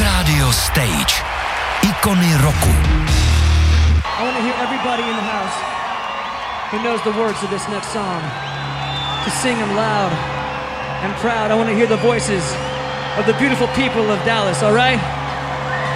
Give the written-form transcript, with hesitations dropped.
Radio Stage. Ikony roku. I want to hear everybody in the house who knows the words of this next song to sing them loud and proud. I want to hear the voices of the beautiful people of Dallas, all right?